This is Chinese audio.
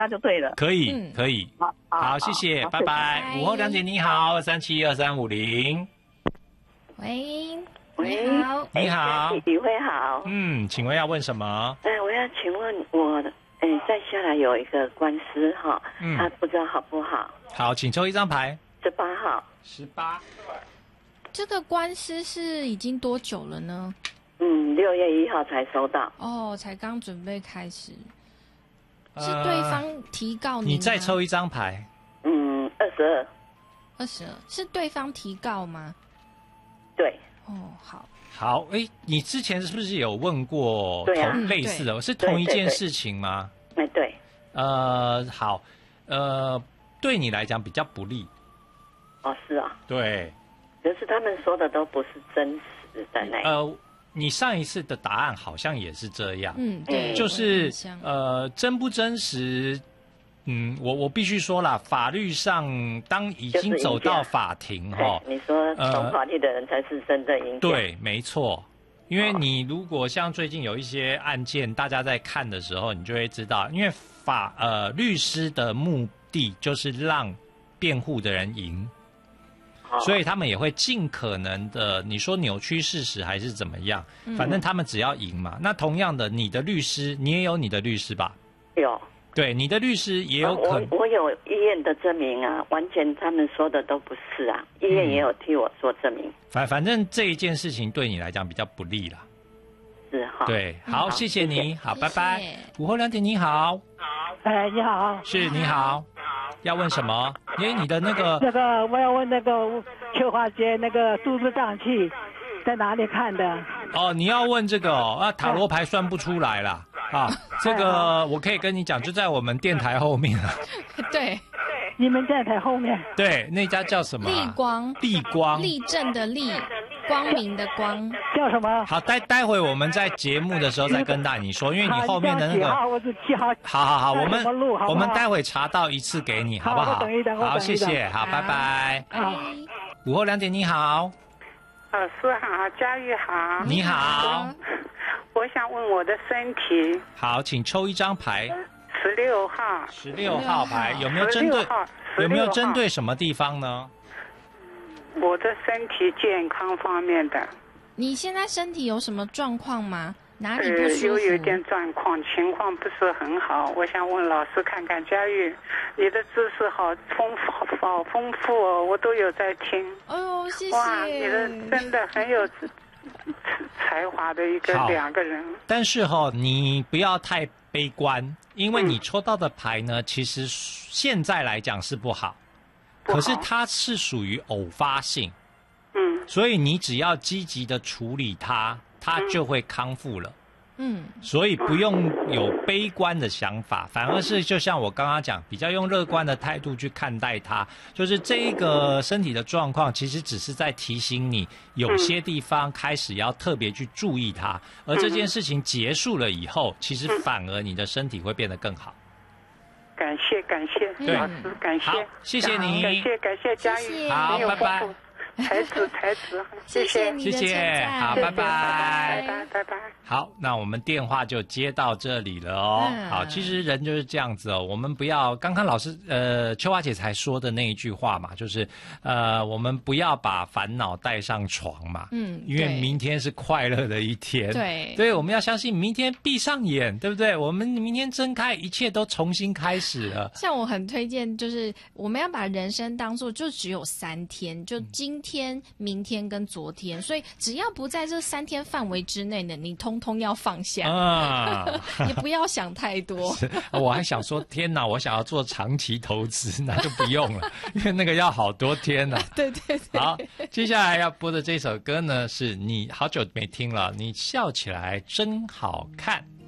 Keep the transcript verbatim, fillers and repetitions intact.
那就对了。 可以， 嗯可以。 好， 好，谢谢，拜拜。午后两点，你好，二三七二三五零。 喂， 喂， 你好， 你好， 李辉好。 嗯，请问要问什么？ 哎，我要请问我，哎，再下来有一个官司哈， 嗯他不知道好不好？ 好，请抽一张牌。 十八号。 十八。 这个官司是已经多久了呢？ 嗯，六月一号才收到。 哦，才刚准备开始， 呃是对方提告你吗？ 你再抽一张牌。 嗯，二十二。 二十二，是对方提告吗？ 对。 哦，好。 好，哎，你之前是不是有问过对啊同类似的？是同一件事情吗？ 哎，对。 呃，好，呃，对你来讲比较不利。 哦，是啊。 对。 可是他们说的都不是真实的那。 呃，你上一次的答案好像也是这样。 嗯，对， 就是呃，真不真实？嗯，我我必须说啦，法律上当已经走到法庭哈， 你说懂法律的人才是真正赢家。 对，没错。因为你如果像最近有一些案件，大家在看的时候，你就会知道，因为法呃律师的目的就是让辩护的人赢。所以他们也会尽可能的，你说扭曲事实还是怎么样，反正他们只要赢嘛。那同样的，你的律师，你也有你的律师吧？ 有。 对，你的律师也有可能。 我我有医院的证明啊，完全他们说的都不是啊，医院也有替我做证明。 反反正这一件事情对你来讲比较不利啦。 是哈。 对，好，谢谢你，好，拜拜。午后两点，你好。 好。哎，你好。 是，你好。要问什么？因为你的那个那个，我要问那个秋华街那个肚子胀气在哪里看的？ 哦，你要问这个哦，啊，塔罗牌算不出来啦。啊，这个我可以跟你讲，就在我们电台后面啊。 对， 你们电台后面。 对，那家叫什么？ 立光。 立光。 立正的立，光明的光。 叫什么？ 好，待待会我们在节目的时候再跟大你说，因为你后面的那个。 好，我是七号。 好好好，我们好好我们待会查到一次给你，好不好？ 好，我等一等， 好，谢谢，好，拜拜。 好。 午后两点，你好。 老师好，佳玉好。 你好。 我想问我的身体。 好，请抽一张牌。 十六号。 十六号牌有没有针对？有没有针对什么地方呢？ 我的身体健康方面的。 你现在身体有什么状况吗？哪里不舒服？ 有有点状况，情况不是很好。我想问老师看看，佳玉，你的知识好丰富，好丰富哦，我都有在听。 哎呦，谢谢！ 哇，你的真的很有才华的一个两个人。 但是哈、哦，你不要太悲观，因为你抽到的牌呢，嗯、其实现在来讲是不好， 不好可是它是属于偶发性。 嗯， 所以你只要积极的处理它，它就会康复了。 嗯， 所以不用有悲观的想法，反而是就像我刚刚讲，比较用乐观的态度去看待它。就是这一个身体的状况，其实只是在提醒你，有些地方开始要特别去注意它。而这件事情结束了以后，其实反而你的身体会变得更好。 感谢感谢老师，感谢， 好，谢谢你， 感谢感谢佳玉， 好，拜拜。 才子才子， 谢谢你的谢谢，好，拜拜， 拜拜，拜拜。 好，那我们电话就接到这里了哦。 嗯、 好，其实人就是这样子哦，我们不要刚刚老师呃秋华姐才说的那一句话嘛，就是呃我们不要把烦恼带上床嘛， 嗯， 因为明天是快乐的一天， 对， 对，我们要相信明天闭上眼，对不对？我们明天睁开，一切都重新开始了。 像我很推荐，就是我们要把人生当作就只有三天，就今天、明天跟昨天，所以只要不在这三天范围之内呢，你通通要放下，啊、也不要想太多。 我还想说，天哪，我想要做长期投资，那就不用了，因为那个要好多天呢、啊。 对对对。 好，接下来要播的这首歌呢，是你好久没听了，你笑起来真好看。